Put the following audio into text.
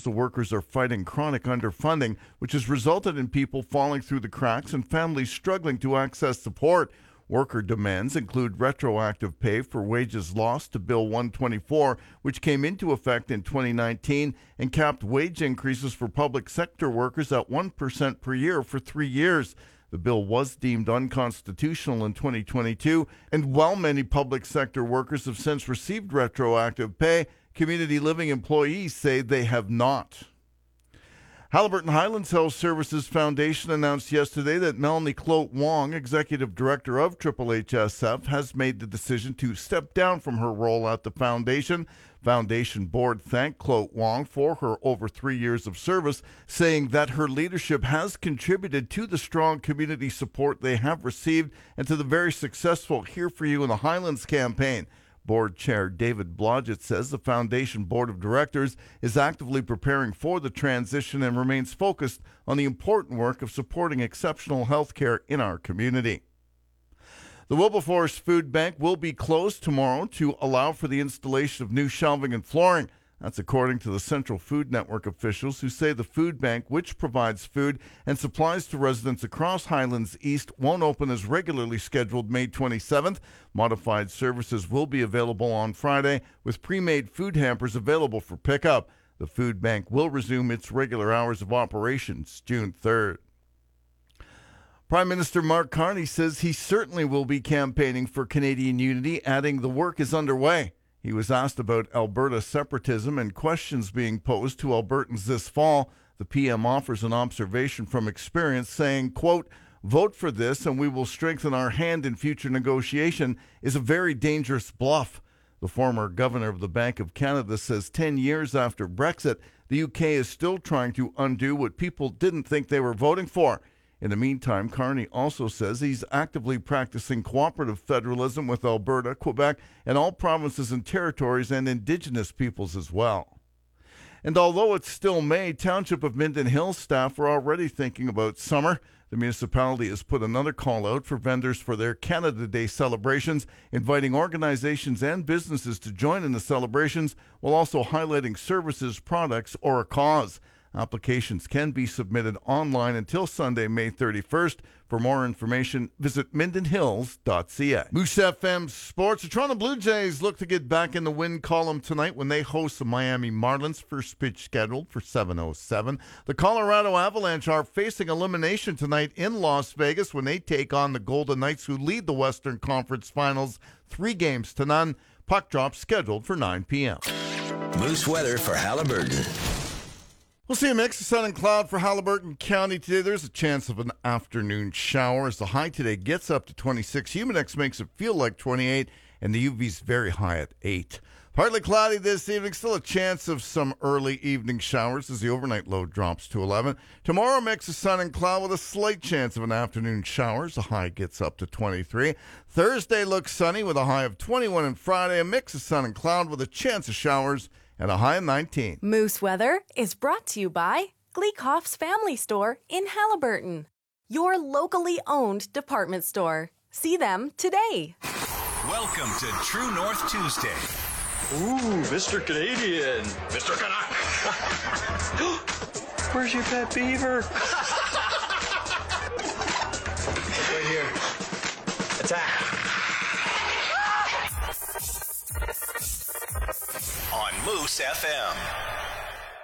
the workers are fighting chronic underfunding, which has resulted in people falling through the cracks and families struggling to access support. Worker demands include retroactive pay for wages lost to Bill 124, which came into effect in 2019 and capped wage increases for public sector workers at 1% per year for 3 years. The bill was deemed unconstitutional in 2022, and while many public sector workers have since received retroactive pay, community living employees say they have not. Haliburton Highlands Health Services Foundation announced yesterday that Melanie Clote Wong, Executive Director of HHHSF, has made the decision to step down from her role at the foundation. Foundation board thanked Clote Wong for her over 3 years of service, saying that her leadership has contributed to the strong community support they have received and to the very successful Here For You in the Highlands campaign. Board Chair David Blodgett says the Foundation Board of Directors is actively preparing for the transition and remains focused on the important work of supporting exceptional health care in our community. The Wilberforce Food Bank will be closed tomorrow to allow for the installation of new shelving and flooring. That's according to the Central Food Network officials, who say the food bank, which provides food and supplies to residents across Highlands East, won't open as regularly scheduled May 27th. Modified services will be available on Friday, with pre-made food hampers available for pickup. The food bank will resume its regular hours of operations June 3rd. Prime Minister Mark Carney says he certainly will be campaigning for Canadian unity, adding the work is underway. He was asked about Alberta separatism and questions being posed to Albertans this fall. The PM offers an observation from experience, saying, quote, "Vote for this and we will strengthen our hand in future negotiation," is a very dangerous bluff. The former governor of the Bank of Canada says 10 years after Brexit, the UK is still trying to undo what people didn't think they were voting for. In the meantime, Carney also says he's actively practicing cooperative federalism with Alberta, Quebec, and all provinces and territories and Indigenous peoples as well. And although it's still May, Township of Minden Hills staff are already thinking about summer. The municipality has put another call out for vendors for their Canada Day celebrations, inviting organizations and businesses to join in the celebrations while also highlighting services, products, or a cause. Applications can be submitted online until Sunday, May 31st. For more information, visit mindenhills.ca. Moose FM Sports. The Toronto Blue Jays look to get back in the win column tonight when they host the Miami Marlins. First pitch scheduled for 7:07. The Colorado Avalanche are facing elimination tonight in Las Vegas when they take on the Golden Knights, who lead the Western Conference Finals 3-0. Puck drop scheduled for 9 p.m. Moose weather for Haliburton. We'll see a mix of sun and cloud for Haliburton County today. There's a chance of an afternoon shower as the high today gets up to 26. Humidex makes it feel like 28, and the UV's very high at 8. Partly cloudy this evening. Still a chance of some early evening showers as the overnight low drops to 11. Tomorrow, mix of sun and cloud with a slight chance of an afternoon shower as the high gets up to 23. Thursday looks sunny with a high of 21, and Friday a mix of sun and cloud with a chance of showers and a high of 19. Moose Weather is brought to you by Gleekhoff's Family Store in Haliburton, your locally owned department store. See them today. Welcome to True North Tuesday. Ooh, Mr. Canadian. Mr. Canuck. Where's your pet beaver? Right here. Attack. On Moose FM.